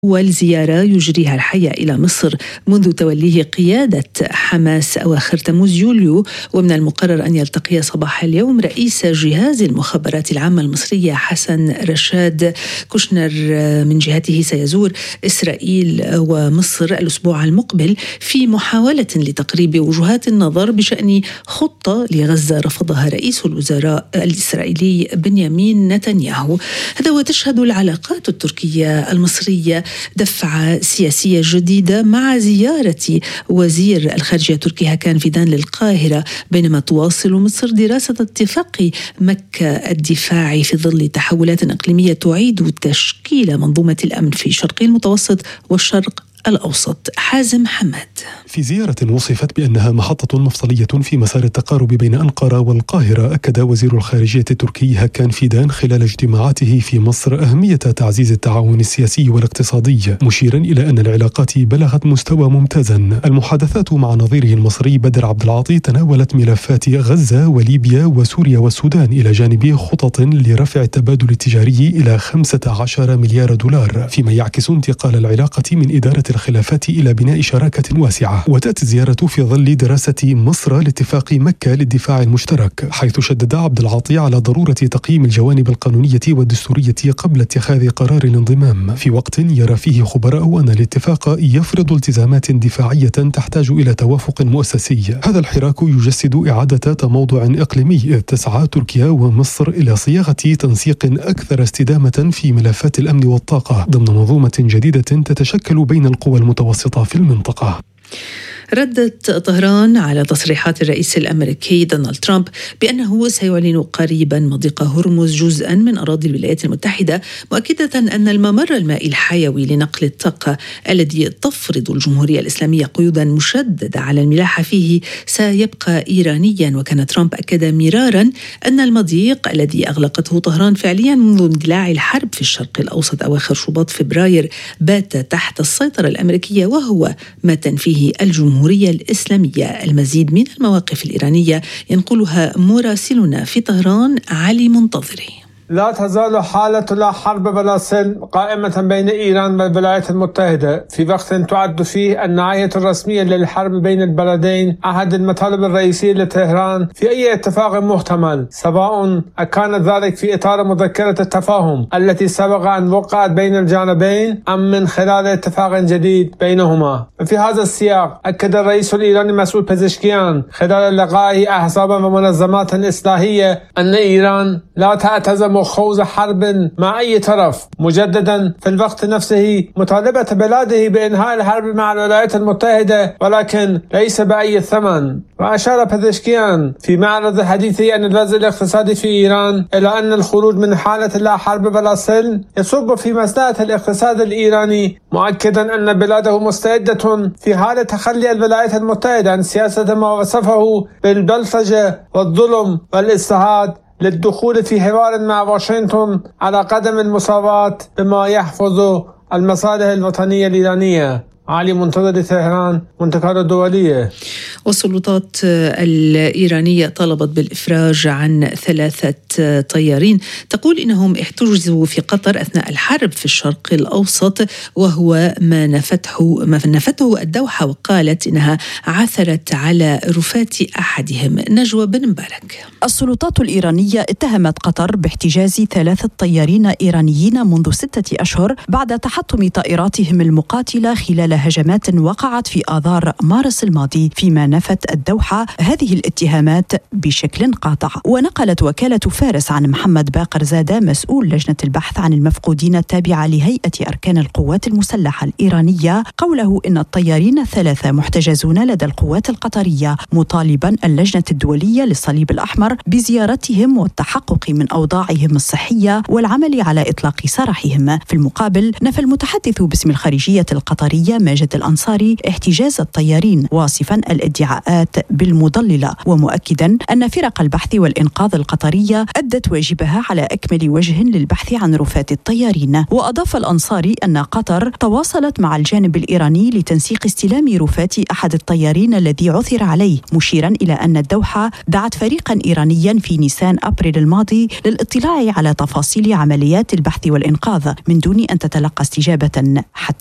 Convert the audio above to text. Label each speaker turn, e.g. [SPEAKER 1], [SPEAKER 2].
[SPEAKER 1] والزيارة يجريها الحية إلى مصر منذ توليه قيادة حماس أواخر تموز يوليو. ومن المقرر أن يلتقي صباح اليوم رئيس جهاز المخابرات العامة المصرية حسن رشاد. كوشنر من جهته سيزور إسرائيل ومصر الأسبوع المقبل في محاولة لتقريب وجهات النظر بشأن خطة لغزة رفضها رئيس الوزراء الإسرائيلي بنيامين نتنياهو. هذا وتشهد العلاقات التركية المصرية دفعة سياسية جديدة مع زيارة وزير الخارجية التركي هاكان فيدان للقاهرة، بينما تواصل مصر دراسة اتفاق مكة الدفاعي في ظل تحولات إقليمية تعيد تشكيل منظومة الأمن في شرق المتوسط والشرق الأوسط. حازم حماد.
[SPEAKER 2] في زيارة وصفت بأنها محطة مفصلية في مسار التقارب بين أنقرة والقاهرة، أكد وزير الخارجية التركي هاكان فيدان خلال اجتماعاته في مصر أهمية تعزيز التعاون السياسي والاقتصادي، مشيرا إلى أن العلاقات بلغت مستوى ممتاز. المحادثات مع نظيره المصري بدر عبد العاطي تناولت ملفات غزة وليبيا وسوريا والسودان، إلى جانب خطط لرفع التبادل التجاري إلى 15 مليار دولار، فيما يعكس انتقال العلاقة من إدارة الخلافات إلى بناء شراكة واسعة. وتأتي الزيارة في ظل دراسة مصر لاتفاق مكة للدفاع المشترك، حيث شدد عبد العاطي على ضرورة تقييم الجوانب القانونية والدستورية قبل اتخاذ قرار الانضمام، في وقت يرى فيه خبراء أن الاتفاق يفرض التزامات دفاعية تحتاج إلى توافق مؤسسي. هذا الحراك يجسد إعادة تموضع إقليمي، إذ تسعى تركيا ومصر إلى صياغة تنسيق أكثر استدامة في ملفات الأمن والطاقة ضمن منظومة جديدة تتشكل بين القوى المتوسطة في المنطقة.
[SPEAKER 1] ردت طهران على تصريحات الرئيس الأمريكي دونالد ترامب بأنه سيعلن قريبا مضيق هرمز جزءا من أراضي الولايات المتحدة، مؤكدة أن الممر المائي الحيوي لنقل الطاقة الذي تفرض الجمهورية الإسلامية قيودا مشددة على الملاحة فيه سيبقى إيرانيا. وكان ترامب أكد مرارا أن المضيق الذي أغلقته طهران فعليا منذ اندلاع الحرب في الشرق الأوسط أواخر شباط فبراير بات تحت السيطرة الأمريكية، وهو ما تنفيه الجمهورية الإسلامية. المزيد من المواقف الإيرانية ينقلها مراسلنا في طهران علي منتظري.
[SPEAKER 3] لا تزال حالة لا حرب بلا سلم قائمة بين إيران والولايات المتحدة، في وقت تعد فيه النهاية الرسمية للحرب بين البلدين أحد المطالب الرئيسية لطهران في أي اتفاق محتمل، سواء كان ذلك في إطار مذكرة التفاهم التي سبق أن وقعت بين الجانبين أم من خلال اتفاق جديد بينهما. في هذا السياق أكد الرئيس الإيراني مسعود پزشکیان خلال لقائه أحزابا ومنظمات إصلاحية أن إيران لا تعتزم خوض حرب مع أي طرف، مجددا في الوقت نفسه مطالبة بلاده بإنهاء الحرب مع الولايات المتحدة، ولكن ليس بأي ثمن. وأشار پزشکیان في معرض حديثه أن الوضع الاقتصادي في إيران إلى أن الخروج من حالة لا حرب بلا سلم يصب في مصلحة الاقتصاد الإيراني، مؤكدا أن بلاده مستعدة في حال تخلي الولايات المتحدة عن سياسة ما وصفه بالبلطجة والظلم والاضطهاد للدخول في حوار مع واشنطن على قدم المساواة بما يحفظ المصالح الوطنية الإيرانية. علي منتظر، طهران، منتخب الدولية.
[SPEAKER 1] والسلطات الإيرانية طلبت بالإفراج عن 3 طيارين تقول إنهم احتجزوا في قطر أثناء الحرب في الشرق الأوسط، وهو ما نفته الدوحة، وقالت إنها عثرت على رفات أحدهم. نجوى بن مبارك.
[SPEAKER 4] السلطات الإيرانية اتهمت قطر باحتجاز 3 طيارين إيرانيين منذ 6 أشهر بعد تحطم طائراتهم المقاتلة خلال هجمات وقعت في آذار مارس الماضي، فيما نفت الدوحة هذه الاتهامات بشكل قاطع. ونقلت وكالة فارس عن محمد باقر زادة مسؤول لجنة البحث عن المفقودين التابعة لهيئة أركان القوات المسلحة الإيرانية قوله إن الطيارين 3 محتجزون لدى القوات القطرية، مطالبا اللجنة الدولية للصليب الأحمر بزيارتهم والتحقق من أوضاعهم الصحية والعمل على إطلاق سراحهم. في المقابل نفى المتحدث باسم الخارجية القطرية ماجد الأنصاري احتجاز الطيارين، واصفا الادعاء الادعاءات بالمضللة، ومؤكدا أن فرق البحث والإنقاذ القطرية أدت واجبها على أكمل وجه للبحث عن رفاة الطيارين. وأضاف الأنصاري أن قطر تواصلت مع الجانب الإيراني لتنسيق استلام رفاة أحد الطيارين الذي عثر عليه، مشيرا إلى أن الدوحة دعت فريقا إيرانيا في نيسان أبريل الماضي للاطلاع على تفاصيل عمليات البحث والإنقاذ من دون أن تتلقى استجابة حتى